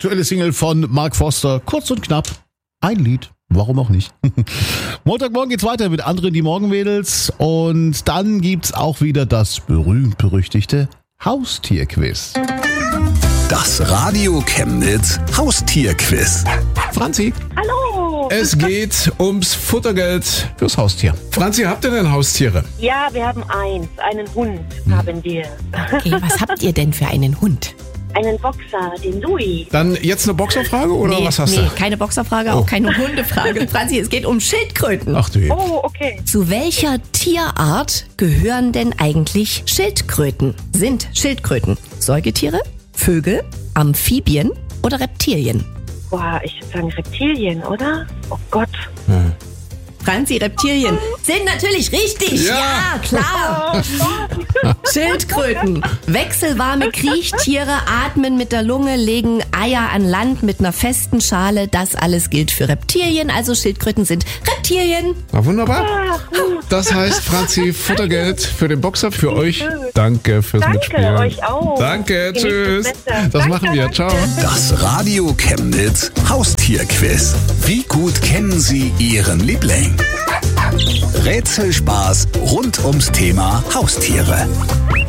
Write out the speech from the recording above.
Aktuelle Single von Mark Foster, kurz und knapp, ein Lied. Warum auch nicht? Montagmorgen geht's weiter mit anderen, die Morgenmädels. Und dann gibt's auch wieder das berühmt-berüchtigte Haustierquiz. Das Radio Chemnitz Haustierquiz. Franzi, Hallo! Es geht ums Futtergeld fürs Haustier. Franzi, habt ihr denn Haustiere? Ja, wir haben einen Hund haben wir. Okay, was habt ihr denn für einen Hund? Einen Boxer, den Louis. Dann jetzt eine Boxerfrage oder was hast du? keine Boxerfrage, auch keine Hundefrage. Franzi, es geht um Schildkröten. Ach du je. Oh, okay. Zu welcher Tierart gehören denn eigentlich Schildkröten? Sind Schildkröten Säugetiere, Vögel, Amphibien oder Reptilien? Boah, ich würde sagen Reptilien, oder? Oh Gott. Franzi, Reptilien sind natürlich richtig. Ja, klar. Schildkröten. Wechselwarme Kriechtiere, atmen mit der Lunge, legen Eier an Land mit einer festen Schale. Das alles gilt für Reptilien. Also Schildkröten sind Reptilien. Na wunderbar. Das heißt, Franzi, Futtergeld für den Boxer, für euch. Danke fürs Mitspielen. Danke, euch auch. Danke, Genießt tschüss. das Wetter. Das Danke, machen wir. danke. Ciao. Das Radio Chemnitz Haustierquiz. Wie gut kennen Sie Ihren Liebling? Rätselspaß rund ums Thema Haustiere.